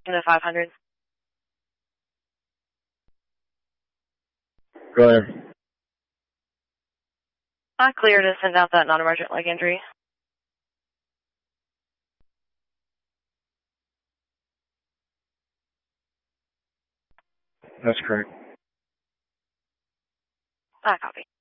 in the 500. Go ahead. Clear to send out that non-emergent leg injury. That's correct. Copy.